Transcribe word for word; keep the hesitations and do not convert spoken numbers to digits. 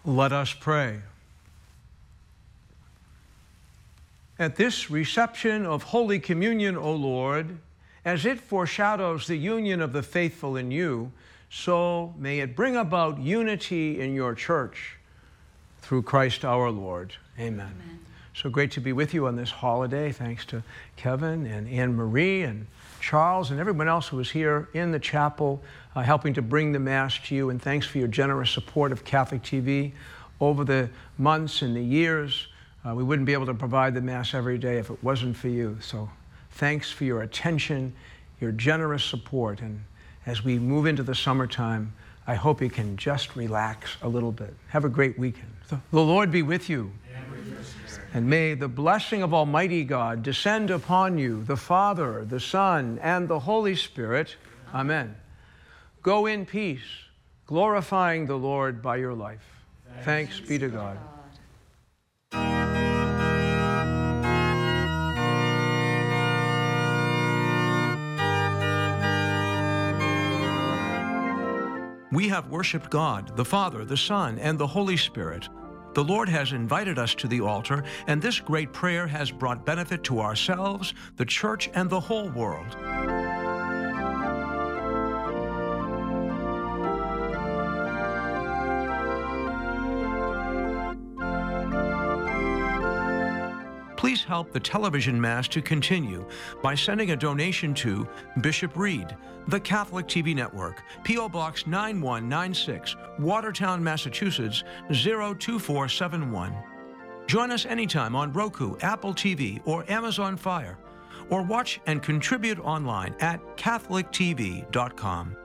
Let us pray. At this reception of Holy Communion, O Lord, as it foreshadows the union of the faithful in you, so may it bring about unity in your church through Christ our Lord. Amen. Amen. So great to be with you on this holiday. Thanks to Kevin and Anne Marie and Charles and everyone else who was here in the chapel uh, helping to bring the Mass to you. And thanks for your generous support of Catholic T V over the months and the years. Uh, we wouldn't be able to provide the Mass every day if it wasn't for you. So thanks for your attention, your generous support. And as we move into the summertime, I hope you can just relax a little bit. Have a great weekend. The Lord be with you. And may the blessing of Almighty God descend upon you, the Father, the Son, and the Holy Spirit. Amen. Go in peace, glorifying the Lord by your life. Thanks, Thanks be to God. We have worshiped God, the Father, the Son, and the Holy Spirit. The Lord has invited us to the altar, and this great prayer has brought benefit to ourselves, the church, and the whole world. Please help the television Mass to continue by sending a donation to Bishop Reed, the Catholic T V Network, P O Box nine one nine six, Watertown, Massachusetts zero two four seven one. Join us anytime on Roku, Apple T V, or Amazon Fire, or watch and contribute online at catholic t v dot com.